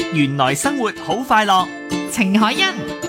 原來生活好快樂。 程海欣，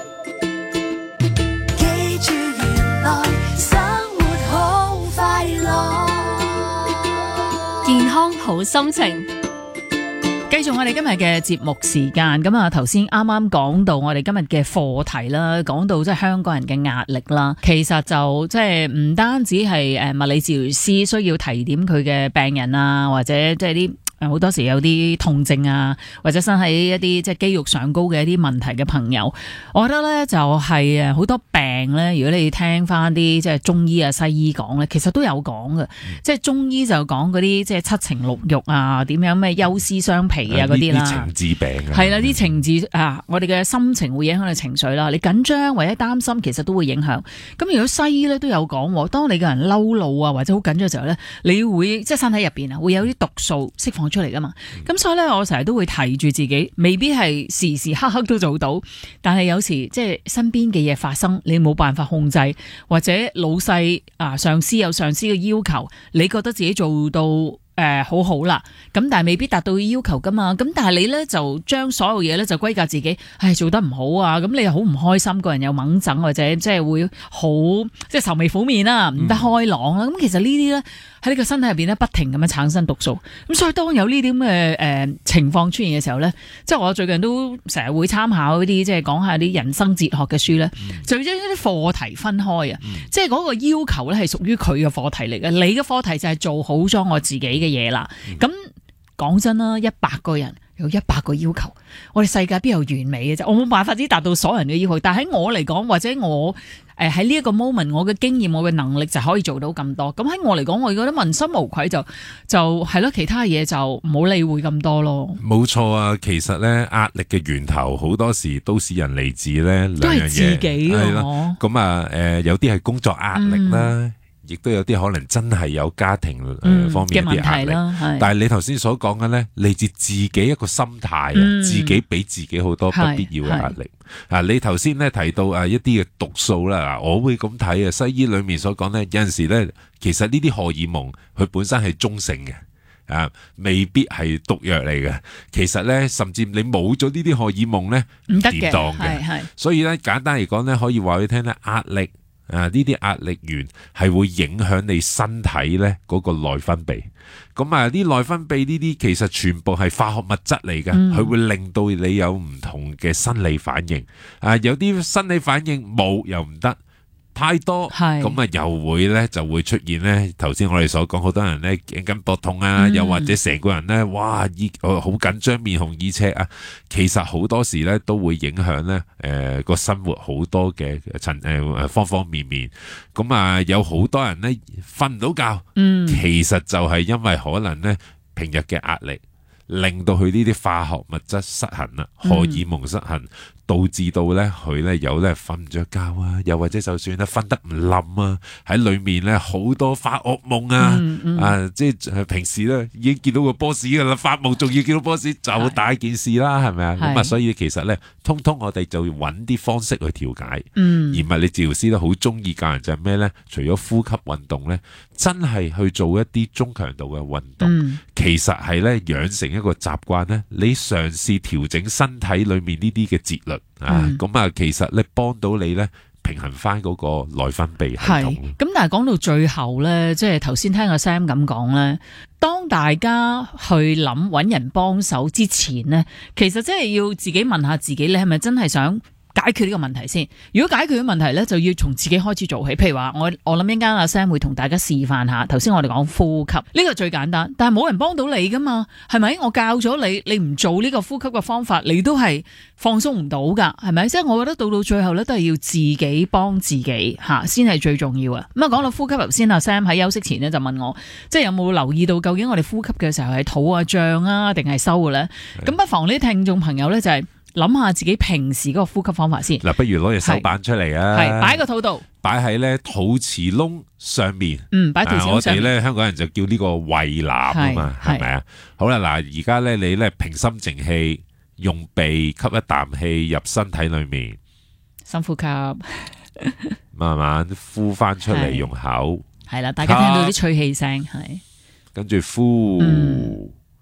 記住原來生活好快樂， 健康好心情。 繼續我哋今日嘅節目時間，咁啊頭先啱啱講到我哋今日嘅課題啦，講到即係香港人嘅壓力啦，其實就即係唔單止係物理治療師需要提點佢嘅病人啊，或者即係啲好多時有啲痛症啊，或者身喺一啲即係肌肉上高嘅一啲問題嘅朋友，我覺得咧就係好多病咧，如果你聽翻啲即係中醫啊西醫講咧，其實都有講嘅，即係中醫就講嗰啲即係七情六欲啊，點樣咩憂思傷脾啊嗰啲啦， 啲情志病啊， 係啦，啲情志啊，我哋嘅心情會影響你情緒啦，你緊張或者擔心，其實都會影響。咁如果西醫咧都有講，當你個人嬲怒啊或者好緊張嘅時候咧，你會即係身體入邊啊會有啲毒素釋放出嚟噶嘛，咁所以咧我成日都會提住自己，未必係時時刻刻都做到，但係有時即係身邊嘅嘢發生，你冇辦法控制，或者老細啊上司有上司嘅要求，你覺得自己做到好好啦，咁但係未必達到要求噶嘛，咁但係你咧就將所有嘢咧就歸咎自己，做得唔好啊，咁你又好唔開心，個人又猛整或者即係會好即係愁眉苦面啦，唔得開朗啦，咁其實呢啲咧喺你個身體入邊咧不停咁樣產生毒素，咁所以當有呢啲咁嘅情況出現嘅時候咧，即係我最近都成日會參考嗰啲即係講下啲人生哲學嘅書咧，就將一啲課題分開啊，即係嗰個要求咧係屬於佢嘅課題嚟嘅，你嘅課題就係做好咗我自己嘅嘢啦。咁講真啦，100個人有100個要求，我哋世界邊有完美嘅啫？我冇辦法之達到所有人嘅要求，但係喺我嚟講，或者我喺呢一個 moment， 我嘅經驗、我嘅能力就可以做到咁多。咁喺我嚟講，我覺得問心無愧就係咯，其他嘢就唔好理會咁多咯。 冇錯啊，其實咧壓力嘅源頭好多時都市人嚟自咧兩樣嘢， 都係自己係啦。咁啊有啲係工作壓力啦。亦都有啲可能真係有家庭方面嘅壓力，但係你頭先所講嘅咧，嚟自自己一個心態啊，自己俾自己好多不必要嘅壓力。啊，你頭先咧提到一啲嘅毒素啦，我會咁睇啊，西醫裏面所講咧，有陣時咧，其實呢啲荷爾蒙佢本身係中性嘅，未必係毒藥嚟嘅。其實咧，甚至你冇咗呢啲荷爾蒙咧，唔掂當嘅。所以咧，簡單嚟講咧，可以話俾你聽咧，壓力。呢啲壓力源係會影響你身體咧嗰個內分泌，咁啲內分泌呢啲其實全部係化學物質嚟嘅，佢會令到你有唔同嘅生理反應，有啲生理反應冇又唔得。太多咁又會咧就會出現咧頭先我哋所講，好多人咧頸筋膊痛啊，又或者成個人咧哇好緊張，面紅耳赤啊，其實好多時咧都會影響咧個生活好多嘅方方面面。咁有好多人咧瞓唔到覺，其實就係因為可能咧平日嘅壓力令到佢呢啲化學物質失衡啦，荷爾蒙失衡，導致到咧佢咧有咧瞓唔着覺啊，又或者就算咧瞓得唔冧啊，喺裏面咧好多發噩夢啊，即係平時咧已經見到個 boss 噶啦，發夢仲要見到 boss 就大件事啦，係咪啊？咁所以其實咧，通我哋就要揾啲方式去調解，而物理治療師都好中意教人就係咩咧？除咗呼吸運動咧，真係去做一啲中強度嘅運動，其實係咧養成一個習慣咧，你嘗試調整身體裏面呢啲嘅節律。其實咧幫到你咧平衡翻嗰個內分泌系統。 咁但係講到最後咧，即係頭先聽阿 Sam 咁講咧，當大家去諗揾人幫手之前咧，其實真係要自己問下自己，你係咪真係想解決呢個問題先？如果解決咗問題咧，就要從自己開始做起。譬如話我諗一陣間阿 Sam 會同大家示範下。頭先我哋講呼吸，呢個最簡單，但係冇人幫到你噶嘛，係咪？我教咗你，你唔做呢個呼吸嘅方法，你都係放鬆唔到噶，係咪？即係我覺得到最後咧，都係要自己幫自己吓，先係最重要啊。咁講到呼吸，頭先阿 Sam 喺休息前咧就問我，即係有冇留意到究竟我哋呼吸嘅時候係肚脹啊定係收嘅咧？咁不妨呢啲聽眾朋友咧就係諗下自己平時嗰個呼吸方法先。嗱， 不如攞隻手板出嚟啊！ 係擺喺個肚度， 擺喺咧肚臍窿上面。 擺肚臍窿上面。我哋咧香港人就叫呢個胃腩啊嘛，係咪啊？好啦，嗱，而家咧你咧平心靜氣，用鼻吸一啖氣入身體裏面， 深呼吸， 慢慢呼翻出嚟，用口。 係啦，大家聽到啲吹氣聲，係。 跟住呼。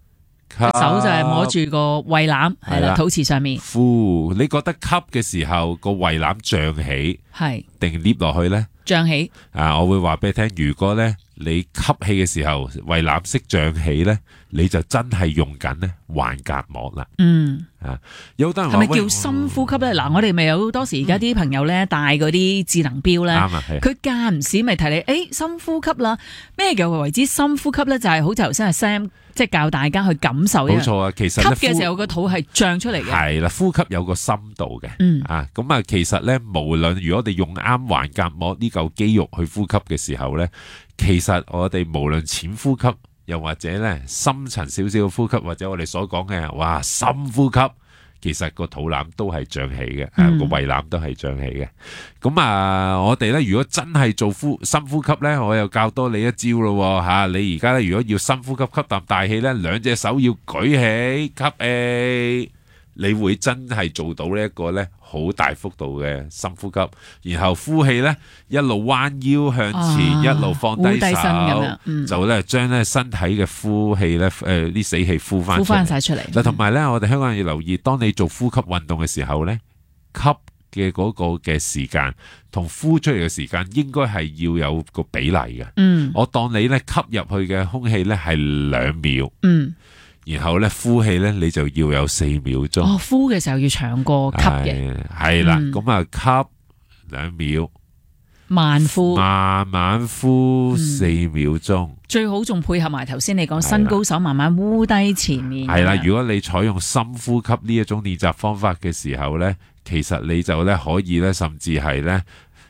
手就係摸住個胃腩，係啦，肚臍上面。 呼，你覺得吸嘅時候個胃腩脹起， 係定捏落去呢？ 脹起。 我會話俾你聽，如果呢你吸氣嘅時候胃腩識脹起呢，你就真係用緊呢橫膈膜啦。有好多人話係咪叫深呼吸咧？嗱，我哋咪有好多時而家啲朋友咧戴嗰啲智能錶咧，佢間唔時咪提你，深呼吸啦。咩叫為之深呼吸咧？就係好似頭先阿 Sam 即係教大家去感受。冇錯啊，其實吸嘅時候個肚係脹出嚟嘅。係啦，呼吸有個深度嘅。咁啊，其實咧，無論如果我哋用啱橫膈膜呢嚿肌肉去呼吸嘅時候咧，其實我哋無論淺呼吸，又或者咧深層少少嘅呼吸，或者我哋所講嘅深呼吸，其實個肚腩都係脹起嘅，個胃腩都係脹起嘅。咁我哋咧如果真係做深呼吸咧，我又教多你一招咯吓。你而家咧如果要深呼吸，吸啖大氣咧，兩隻手要舉起，吸氣，你會真係做到呢一個咧好大幅度嘅深呼吸，然後呼氣咧一路彎腰向前，一路放低手，就咧將咧身體嘅呼氣咧啲死氣呼翻晒出嚟。嗱，同埋咧我哋香港人要留意，當你做呼吸運動嘅時候咧，吸嘅嗰個嘅時間同呼出嚟嘅時間應該係要有個比例嘅。我當你咧吸入去嘅空氣咧係2秒。然後咧呼氣咧你就要有4秒鐘。呼嘅時候要長過吸嘅。係啦，咁吸2秒，慢呼，慢慢呼4秒鐘。最好仲配合埋頭先你講伸高手，慢慢烏低前面。係啦，如果你採用深呼吸呢一種練習方法嘅時候咧，其實你就咧可以咧，甚至係咧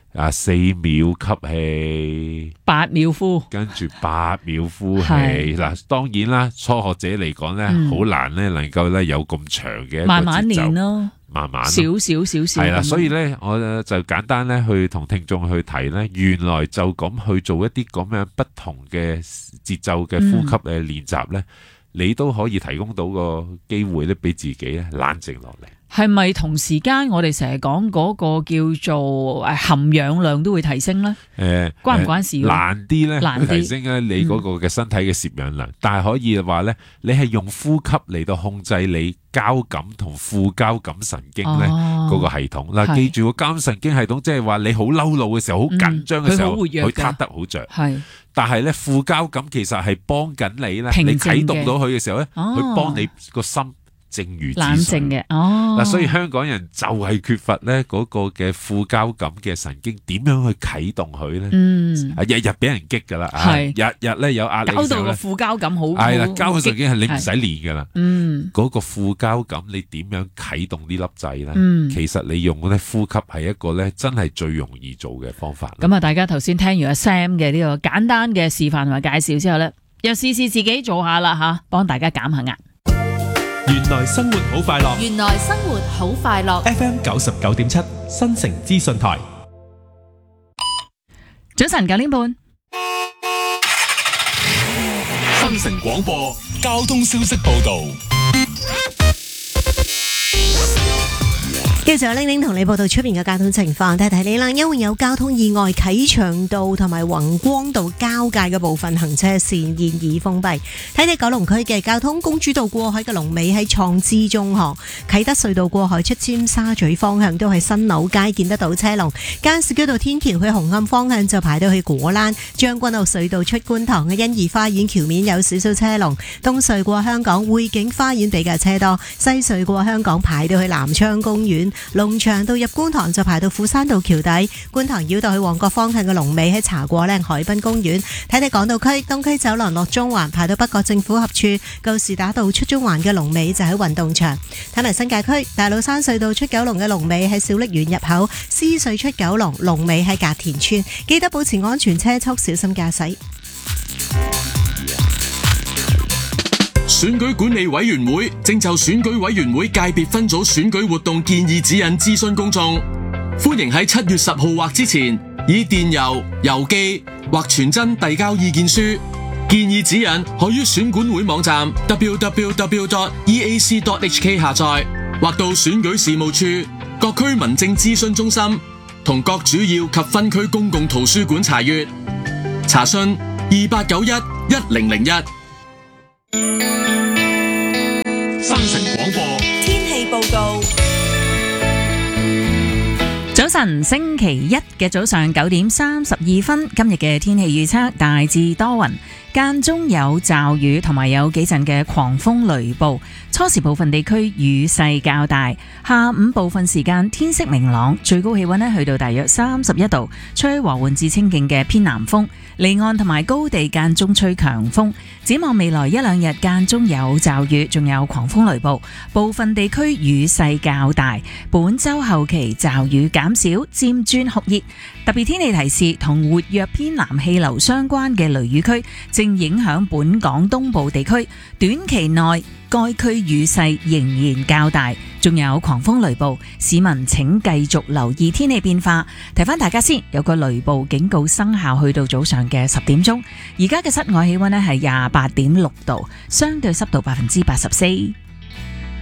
4秒吸氣，8秒呼，跟住8秒呼氣。嗱，當然啦，初學者嚟講咧，好難咧能夠咧有咁長嘅一個節奏，慢慢練咯，慢慢少少。係啦，所以咧我就簡單咧去同聽眾去提咧，原來就咁去做一啲咁樣不同嘅節奏嘅呼吸嘅練習咧，你都可以提供到個機會咧俾自己咧冷靜落嚟。係咪同時間我哋成日講嗰個叫做含氧量都會提升呢？關唔關事？難啲咧，提升咧你嗰個嘅身體嘅攝氧量，但係可以話咧，你係用呼吸嚟到控制你交感同副交感神經咧嗰個系統。嗱，記住個交感神經系統，即係話你好嬲怒嘅時候，好緊張嘅時候，佢撻得好着。係，但係咧副交感其實係幫緊你咧，你啟動到佢嘅時候咧，佢幫你個心靜如止水，冷靜嘅。嗱，所以香港人就係缺乏咧嗰個嘅副交感嘅神經，點樣去啟動佢咧？日日俾人激噶啦，日日咧有壓力，搞到個副交感好係啦，交感神經係你唔使練噶啦。嗰個副交感你點樣啟動呢粒掣咧？其實你用咧呼吸係一個咧真係最容易做嘅方法。咁啊，大家頭先聽完阿 Sam 嘅呢個簡單嘅示範同埋介紹之後咧，又試試自己做下啦吓，幫大家減下壓。 原來生活好快樂。 原來生活好快樂。 FM 99.7新城資訊台。 早晨9點半。 新城廣播交通消息報道。 跟住有玲玲同你報道出邊嘅交通情況，睇睇你啦。因為有交通意外，啟祥道同埋宏光道交界嘅部分行車線現已封閉。睇睇九龍區嘅交通，公主道過海嘅龍尾喺創知中學，啟德隧道過海出尖沙咀方向都係新樓街見得到車龍。加士居道天橋去紅磡方向就排到去果欄，將軍澳隧道出觀塘嘅欣怡花園橋面有少少車龍。東隧過香港匯景花園比較車多，西隧過香港排到去南昌公園。龍翔道入觀塘就排到斧山道橋底，觀塘繞道去旺角方向嘅龍尾喺茶果嶺海濱公園。睇睇港島區東區走廊落中環排到北角政府合署，告士打道出中環嘅龍尾就喺運動場。睇埋新界區大老山隧道出九龍嘅龍尾喺小瀝源入口，獅隧出九龍龍尾喺隔田村。記得保持安全車速，小心駕駛。 選舉管理委員會正就選舉委員會界別分組選舉活動建議指引諮詢公眾，歡迎喺7月10號或之前以電郵、郵寄或傳真遞交意見書。建議指引可於選管會網站 www.eac.hk 下載，或到選舉事務處、各區民政諮詢中心同各主要及分區公共圖書館查閱。查詢28911001。 早晨，星期一嘅早上9:32，今日嘅天氣預測大致多雲，間中有驟雨同埋有幾陣嘅狂風雷暴，初時部分地區雨勢較大，下午部分時間天色明朗，最高氣溫呢去到大約31度，吹和緩至清勁嘅偏南風，離岸同埋高地間中吹強風。展望未來一兩日間中有驟雨，仲有狂風雷暴，部分地區雨勢較大。本周後期驟雨減少，漸轉酷熱。特別天氣提示同活躍偏南氣流相關嘅雷雨區正影響本港東部地區，短期內該區雨勢仍然較大，仲有狂風雷暴，市民請繼續留意天氣變化。提翻大家先，有個雷暴警告生效去到早上嘅10點鐘。而家嘅室外氣溫呢係28.6度，相對濕度84%。